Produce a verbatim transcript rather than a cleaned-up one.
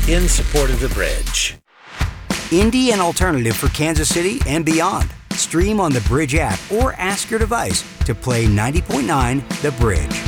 in support of The Bridge. Indie and alternative for Kansas City and beyond. Stream on the Bridge app or ask your device to play ninety point nine The Bridge.